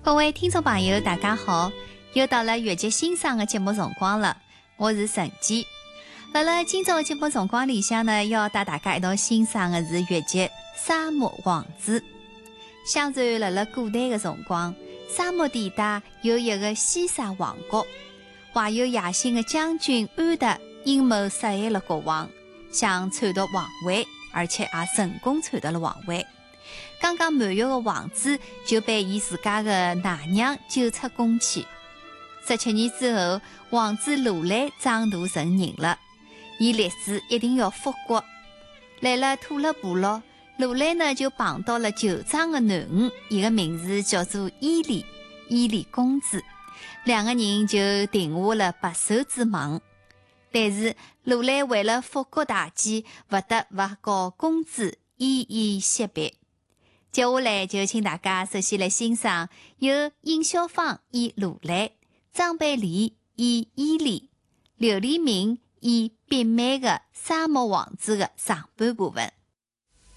各位听众朋友大家好，又到了越剧欣赏的节目辰光了，我是陈姬。辣今朝的节目辰光里向呢，要带大家一道欣赏的是越剧《沙漠王子》。相传辣古代的辰光，沙漠地带有一个西沙王国，怀有野心的将军安德阴谋杀害了国王，想篡夺王位，而且也成功篡夺了王位。刚刚满月的王子就被伊自家的奶娘救出宫去。17年之后，王子鲁莱长大成人了，伊立志一定要复国。来了土勒部落，鲁莱呢就碰到了酋长的囡恩，伊个名字叫做伊利公子，两个人就定下了白首之盟。但是鲁莱为了复国大计，不得不告公子依惜别。接下来就请大家首先来欣赏由尹小芳演鲁莱，张贝丽演伊利，刘黎明演变美的沙漠王子的上半部分。